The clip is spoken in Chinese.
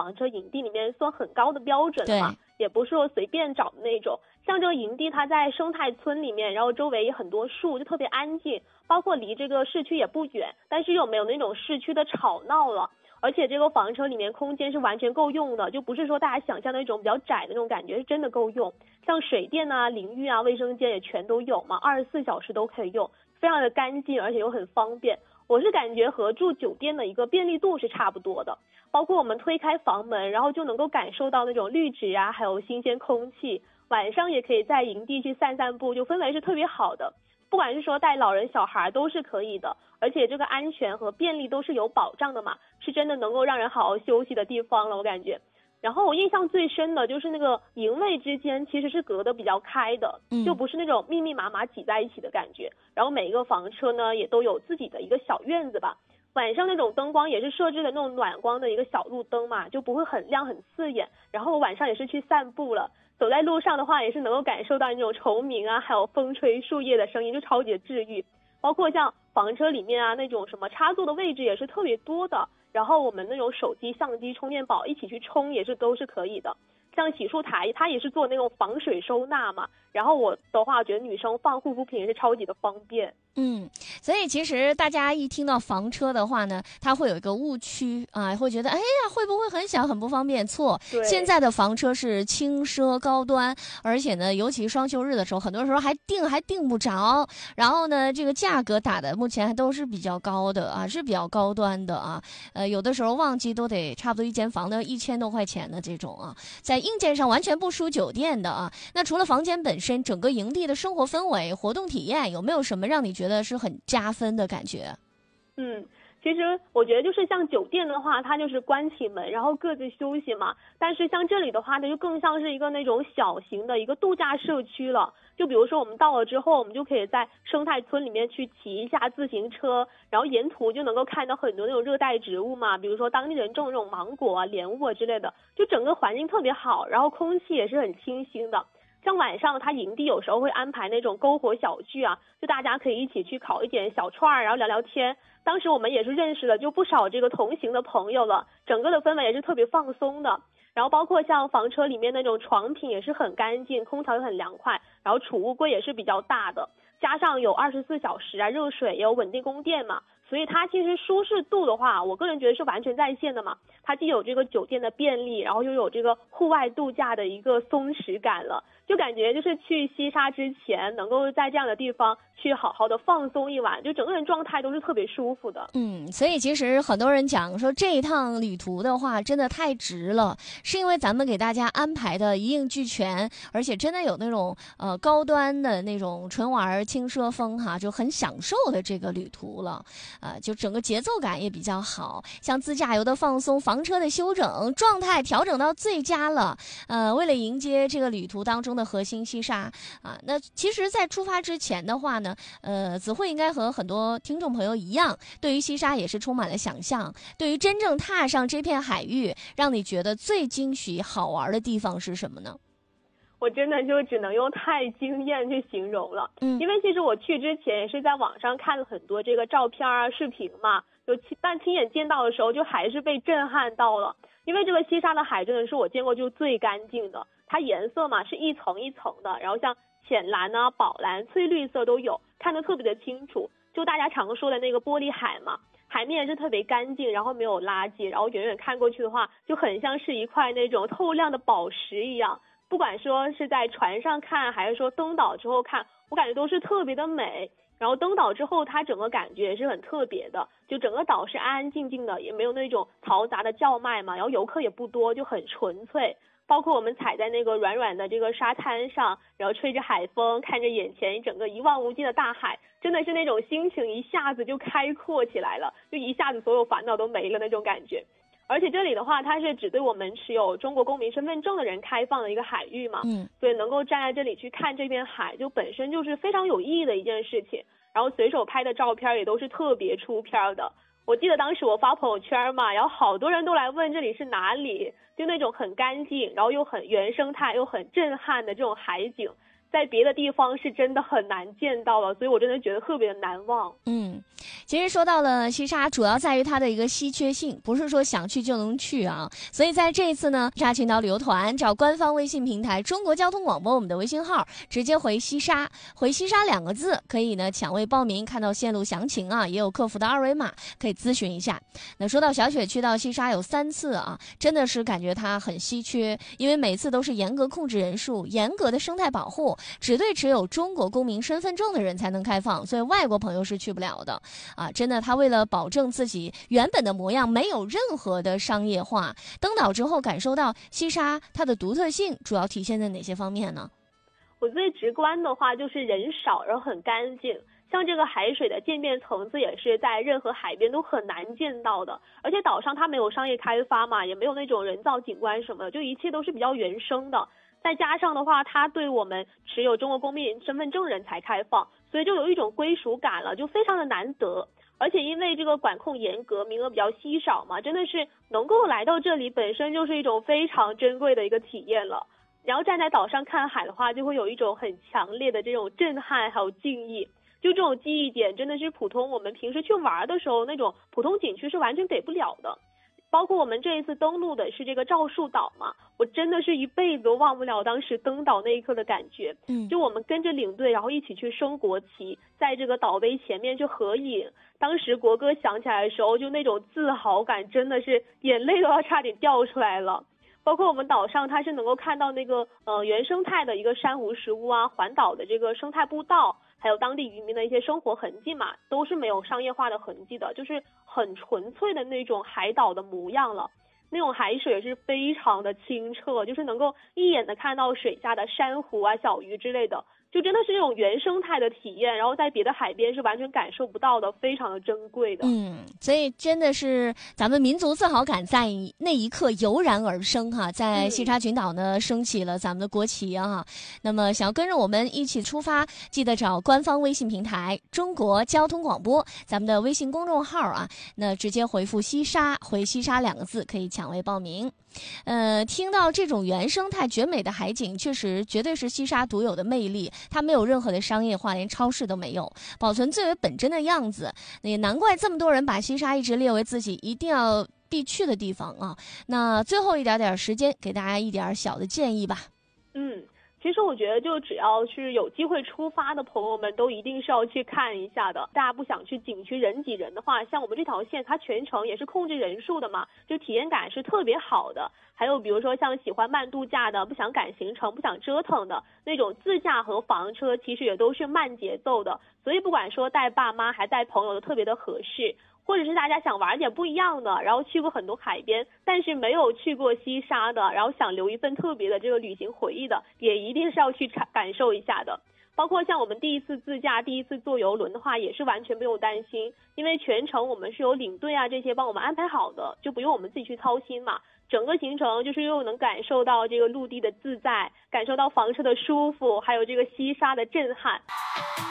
房车营地里面算很高的标准了嘛，也不是说随便找的那种。像这个营地它在生态村里面，然后周围有很多树，就特别安静，包括离这个市区也不远，但是又没有那种市区的吵闹了。而且这个房车里面空间是完全够用的，就不是说大家想象的那种比较窄的那种感觉，是真的够用。像水电啊、淋浴啊、卫生间也全都有嘛，24小时都可以用，非常的干净，而且又很方便。我是感觉和住酒店的一个便利度是差不多的，包括我们推开房门，然后就能够感受到那种绿植啊，还有新鲜空气。晚上也可以在营地去散散步，就氛围是特别好的。不管是说带老人小孩都是可以的，而且这个安全和便利都是有保障的嘛，是真的能够让人好好休息的地方了，我感觉。然后我印象最深的就是那个营位之间其实是隔得比较开的，就不是那种密密麻麻挤在一起的感觉。然后每一个房车呢也都有自己的一个小院子吧，晚上那种灯光也是设置的那种暖光的一个小路灯嘛，就不会很亮很刺眼。然后我晚上也是去散步了，走在路上的话也是能够感受到那种虫鸣啊，还有风吹树叶的声音，就超级治愈。包括像房车里面啊那种什么插座的位置也是特别多的，然后我们那种手机、相机、充电宝一起去充也是都是可以的。像洗漱台它也是做那种防水收纳嘛，然后我的话我觉得女生放护肤品也是超级的方便。 所以其实大家一听到房车的话呢，它会有一个误区啊，会觉得哎呀会不会很小很不方便？错，现在的房车是轻奢高端，而且呢，尤其双休日的时候，很多时候还订不着。然后呢，这个价格打的目前还都是比较高的啊，是比较高端的啊。有的时候旺季都得差不多一间房的1000多块钱的这种啊，在硬件上完全不输酒店的啊。那除了房间本身，整个营地的生活氛围、活动体验，有没有什么让你觉得是很加分的感觉？ 其实我觉得就是像酒店的话，它就是关起门然后各自休息嘛，但是像这里的话它就更像是一个那种小型的一个度假社区了。就比如说我们到了之后，我们就可以在生态村里面去骑一下自行车，然后沿途就能够看到很多那种热带植物嘛，比如说当地人种那种芒果啊、莲雾啊之类的，就整个环境特别好，然后空气也是很清新的。像晚上他营地有时候会安排那种篝火小聚啊，就大家可以一起去烤一点小串儿，然后聊聊天。当时我们也是认识了就不少这个同行的朋友了，整个的氛围也是特别放松的。然后包括像房车里面那种床品也是很干净，空调也很凉快，然后储物柜也是比较大的，加上有24小时啊，热水也有稳定供电嘛，所以它其实舒适度的话，我个人觉得是完全在线的嘛。它既有这个酒店的便利，然后又有这个户外度假的一个松弛感了，就感觉就是去西沙之前能够在这样的地方去好好的放松一晚，就整个人状态都是特别舒服的。 所以其实很多人讲说这一趟旅途的话真的太值了，是因为咱们给大家安排的一应俱全，而且真的有那种高端的那种纯玩轻奢风哈，就很享受的这个旅途了。就整个节奏感也比较好，像自驾游的放松，房车的休整，状态调整到最佳了。为了迎接这个旅途当中的核心西沙啊，那其实在出发之前的话呢，子慧应该和很多听众朋友一样，对于西沙也是充满了想象。对于真正踏上这片海域，让你觉得最惊喜好玩的地方是什么呢？ 我真的就只能用太惊艳去形容了。因为其实我去之前也是在网上看了很多这个照片啊、视频嘛，但亲眼见到的时候就还是被震撼到了。因为这个西沙的海真的是我见过就最干净的，它颜色嘛是一层一层的，然后像浅蓝啊、宝蓝、翠绿色都有，看得特别的清楚。就大家常说的那个玻璃海嘛，海面是特别干净，然后没有垃圾，然后远远看过去的话就很像是一块那种透亮的宝石一样。不管说是在船上看还是说登岛之后看，我感觉都是特别的美。然后登岛之后它整个感觉也是很特别的，就整个岛是安安静静的，也没有那种嘈杂的叫卖嘛，然后游客也不多，就很纯粹。包括我们踩在那个软软的这个沙滩上，然后吹着海风，看着眼前一整个一望无际的大海，真的是那种心情一下子就开阔起来了，就一下子所有烦恼都没了那种感觉。而且这里的话它是只对我们持有中国公民身份证的人开放的一个海域嘛，所以能够站在这里去看这片海就本身就是非常有意义的一件事情。然后随手拍的照片也都是特别出片的。我记得当时我发朋友圈嘛，然后好多人都来问这里是哪里，就那种很干净，然后又很原生态又很震撼的这种海景， 在别的地方是真的很难见到了，所以我真的觉得特别的难忘。 其实说到了西沙，主要在于它的一个稀缺性，不是说想去就能去啊。所以在这一次呢，西沙群岛旅游团找官方微信平台中国交通广播我们的微信号，直接回西沙2个字，可以呢抢位报名，看到线路详情啊，也有客服的二维码可以咨询一下。那说到小雪去到西沙有3次啊，真的是感觉它很稀缺，因为每次都是严格控制人数，严格的生态保护，只对持有中国公民身份证的人才能开放，所以外国朋友是去不了的。真的，他为了保证自己原本的模样，没有任何的商业化。登岛之后感受到西沙它的独特性，主要体现在哪些方面呢？ 我最直观的话就是人少，然后很干净。像这个海水的渐变层次也是在任何海边都很难见到的，而且岛上它没有商业开发嘛，也没有那种人造景观什么的，就一切都是比较原生的。再加上的话，它对我们持有中国公民身份证人才开放，所以就有一种归属感了，就非常的难得。而且因为这个管控严格，名额比较稀少嘛，真的是能够来到这里本身就是一种非常珍贵的一个体验了。然后站在岛上看海的话，就会有一种很强烈的这种震撼还有敬意，就这种记忆点真的是普通我们平时去玩的时候那种普通景区是完全给不了的。包括我们这一次登陆的是这个赵树岛嘛，我真的是一辈子都忘不了当时登岛那一刻的感觉。就我们跟着领队，然后一起去升国旗，在这个岛碑前面去合影，当时国歌响起来的时候，就那种自豪感真的是眼泪都要差点掉出来了。包括我们岛上它是能够看到那个原生态的一个珊瑚石屋啊，环岛的这个生态步道，还有当地渔民的一些生活痕迹嘛，都是没有商业化的痕迹的，就是很纯粹的那种海岛的模样了。那种海水是非常的清澈，就是能够一眼的看到水下的珊瑚啊、小鱼之类的，就真的是这种原生态的体验，然后在别的海边是完全感受不到的，非常的珍贵的。 所以真的是咱们民族自豪感在那一刻油然而生哈，在西沙群岛呢升起了咱们的国旗啊。那么想要跟着我们一起出发，记得找官方微信平台中国交通广播咱们的微信公众号啊，那直接回复西沙，回西沙2个字可以抢位报名。听到这种原生态绝美的海景，确实绝对是西沙独有的魅力，它没有任何的商业化，连超市都没有，保存最为本真的样子，也难怪这么多人把西沙一直列为自己一定要必去的地方啊。那最后一点时间，给大家一点小的建议吧。 其实我觉得就只要是有机会出发的朋友们都一定是要去看一下的。大家不想去景区人挤人的话，像我们这条线它全程也是控制人数的嘛，就体验感是特别好的。还有比如说像喜欢慢度假的，不想赶行程，不想折腾的那种自驾和房车，其实也都是慢节奏的，所以不管说带爸妈还带朋友都特别的合适。或者是大家想玩点不一样的，然后去过很多海边，但是没有去过西沙的，然后想留一份特别的这个旅行回忆的，也一定是要去感受一下的。包括像我们第一次自驾、第一次坐邮轮的话，也是完全不用担心，因为全程我们是有领队啊这些帮我们安排好的，就不用我们自己去操心嘛。整个行程就是又能感受到这个陆地的自在，感受到房车的舒服，还有这个西沙的震撼。